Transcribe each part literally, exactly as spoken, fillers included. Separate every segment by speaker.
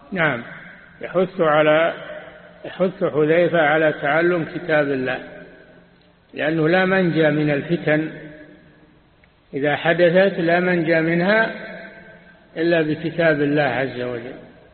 Speaker 1: نعم، يحث على يحث حذيفة على تعلم كتاب الله، لأنه لا منجى من الفتن إذا حدثت، لا منجى منها إلا بكتاب الله عز وجل.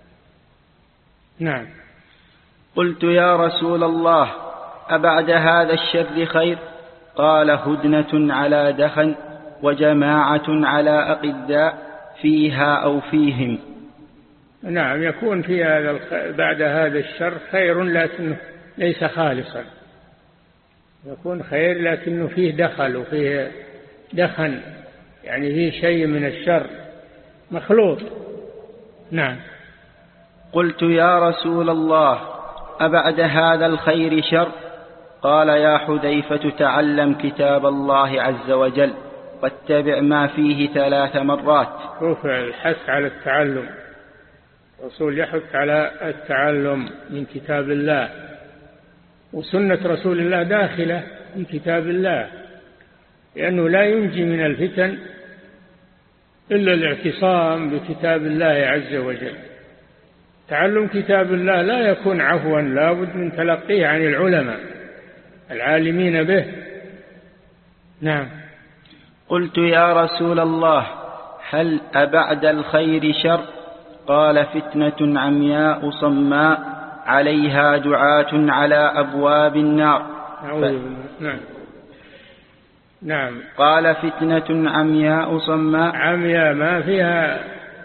Speaker 1: نعم.
Speaker 2: قلت يا رسول الله أبعد هذا الشر خير؟ قال هدنة على دخن وجماعة على أقداء فيها أو فيهم.
Speaker 1: نعم، يكون في هذا بعد هذا الشر خير لكنه ليس خالصا، يكون خير لكنه فيه دخل وفيه دخن، يعني فيه شيء من الشر مخلوط. نعم.
Speaker 2: قلت يا رسول الله أبعد هذا الخير شر؟ قال يا حذيفة تعلم كتاب الله عز وجل واتبع ما فيه ثلاث مرات.
Speaker 1: شوف الحث على التعلم، الرسول يحث على التعلم من كتاب الله، وسنة رسول الله داخلة في كتاب الله، لأنه لا ينجي من الفتن إلا الاعتصام بكتاب الله عز وجل. تعلم كتاب الله لا يكون عفوا، لا بد من تلقيه عن العلماء العالمين به. نعم.
Speaker 2: قلت يا رسول الله هل أبعد الخير شر؟ قال فتنة عمياء صماء عليها دعاة على أبواب النار.
Speaker 1: ف... نعم. نعم.
Speaker 2: قال فتنة عمياء صماء،
Speaker 1: عمياء ما فيها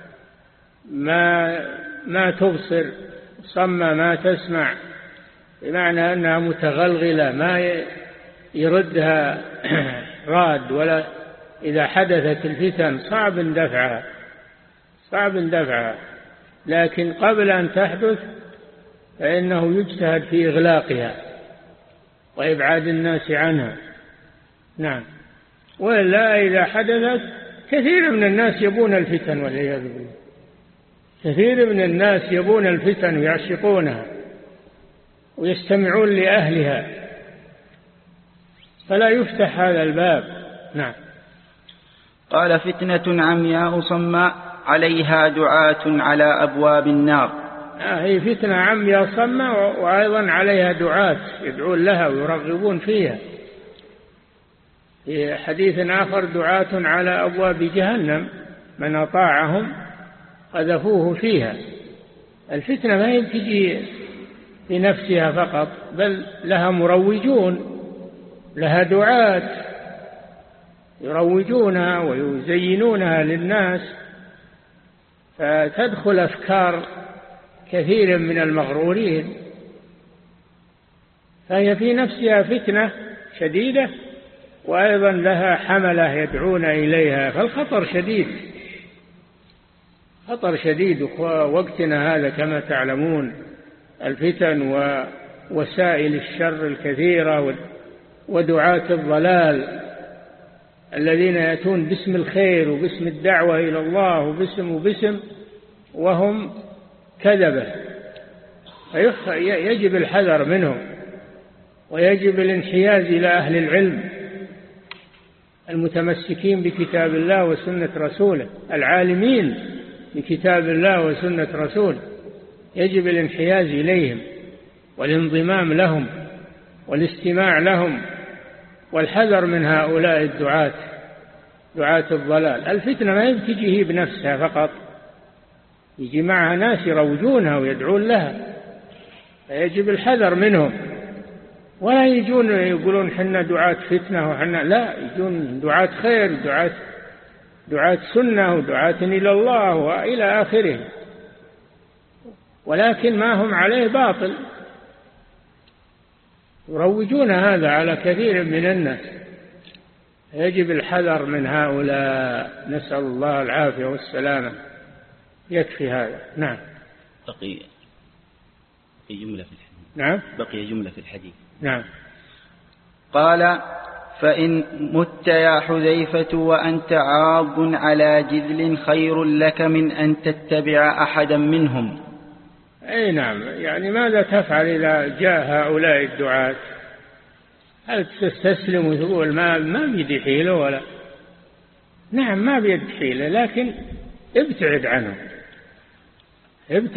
Speaker 1: ما ما تبصر، صماء ما تسمع، بمعنى أنها متغلغلة ما يردها راد، ولا إذا حدثت الفتن صعب دفعها صعب دفعها لكن قبل أن تحدث فإنه يجتهد في إغلاقها وإبعاد الناس عنها. نعم. ولا إذا حدثت كثير من الناس يبون الفتن والعياذ بالله، كثير من الناس يبون الفتن ويعشقونها ويستمعون لأهلها، فلا يفتح هذا الباب. نعم.
Speaker 2: قال فتنة عمياء صماء عليها دعاة على أبواب النار.
Speaker 1: آه هي فتنة عمياء صماء وأيضا عليها دعاة يدعون لها ويرغبون فيها. في حديث آخر دعاة على أبواب جهنم من أطاعهم قذفوه فيها. الفتنة ما هي تجي في نفسها فقط، بل لها مروجون، لها دعاة يروجونها ويزينونها للناس، فتدخل أفكار كثير من المغرورين، فهي في نفسها فتنة شديدة وأيضا لها حملة يدعون إليها، فالخطر شديد، خطر شديد. ووقتنا هذا كما تعلمون الفتن ووسائل الشر الكثيرة ودعاة الضلال الذين يأتون باسم الخير وباسم الدعوة إلى الله وباسم وباسم وهم كذبة، يجب الحذر منهم ويجب الانحياز إلى أهل العلم المتمسكين بكتاب الله وسنة رسوله، العالمين بكتاب الله وسنة رسوله، يجب الانحياز إليهم والانضمام لهم والاستماع لهم والحذر من هؤلاء الدعاة، دعاة الضلال. الفتنة ما تجي هي بنفسها فقط، يجي معها ناس يروجونها ويدعون لها، فيجب الحذر منهم، ولا يجون يقولون حنا دعاة فتنة وحنا لا، يجون دعاة خير، دعاة دعاة سنة ودعاة إلى الله وإلى آخره، ولكن ما هم عليه باطل، يروجون هذا على كثير من الناس، يجب الحذر من هؤلاء، نسأل الله العافية والسلامة. يكفي هذا. نعم.
Speaker 2: بقي جملة في الحديث.
Speaker 1: نعم.
Speaker 2: بقي جملة في الحديث.
Speaker 1: نعم.
Speaker 2: قال فإن مت يا حذيفة وأنت عاض على جذل خير لك من أن تتبع أحدا منهم.
Speaker 1: أي نعم، يعني ماذا تفعل إذا جاء هؤلاء الدعاة؟ هل تستسلم وتقول ما ما بيدي حيلة ولا؟ نعم ما بيد حيلة، لكن ابتعد عنهم، ابتعد